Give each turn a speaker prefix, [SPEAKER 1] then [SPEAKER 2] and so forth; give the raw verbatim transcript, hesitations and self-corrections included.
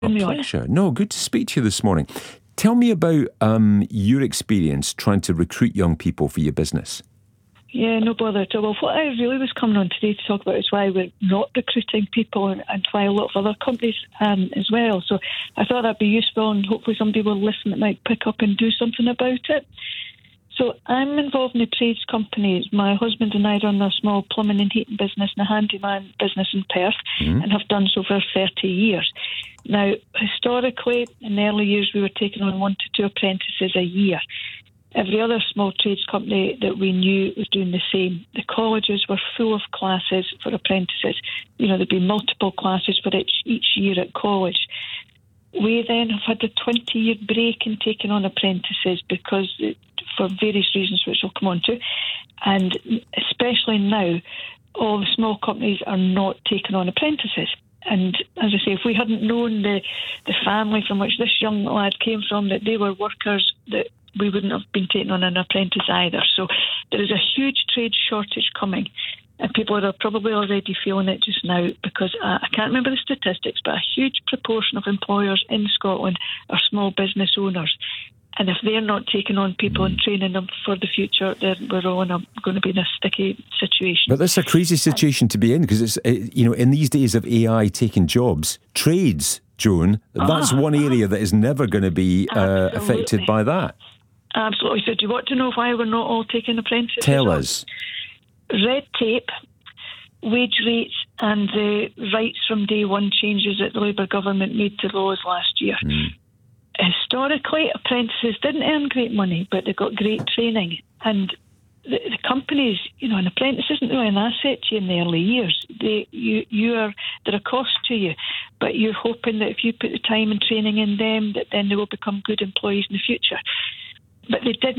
[SPEAKER 1] A pleasure. No, good to speak to you this morning. Tell me about um, your experience trying to recruit young people for your business.
[SPEAKER 2] Yeah, no bother at all. Well, what I really was coming on today to talk about is why we're not recruiting people and, and why a lot of other companies um, as well. So I thought that'd be useful, and hopefully somebody will listen that might pick up and do something about it. So I'm involved in a trades company. My husband and I run a small plumbing and heating business and a handyman business in Perth, mm-hmm. and have done so for thirty years. Now, historically, in the early years, we were taking on one to two apprentices a year. Every other small trades company that we knew was doing the same. The colleges were full of classes for apprentices. You know, there'd be multiple classes for each, each year at college. We then have had a twenty-year break in taking on apprentices because, it, for various reasons, which we'll come on to, and especially now, all the small companies are not taking on apprentices. And as I say, if we hadn't known the, the family from which this young lad came from, that they were workers, that we wouldn't have been taking on an apprentice either. So there is a huge trade shortage coming, and people are probably already feeling it just now, because uh, I can't remember the statistics, but a huge proportion of employers in Scotland are small business owners. And if they're not taking on people and training them for the future, then we're all in a, going to be in a sticky situation.
[SPEAKER 1] But that's a crazy situation to be in, because it's, you know, in these days of A I taking jobs, trades, Joan, that's ah, one area that is never going to be uh, affected by that.
[SPEAKER 2] Absolutely. So do you want to know why we're not all taking apprentices?
[SPEAKER 1] Tell us.
[SPEAKER 2] Red tape, wage rates, and the rights from day one changes that the Labour government made to laws last year. Mm. Historically, apprentices didn't earn great money, but they got great training. And the, the companies, you know, an apprentice isn't really an asset to you in the early years. They, you, you are, they're a cost to you, but you're hoping that if you put the time and training in them, that then they will become good employees in the future. But they didn't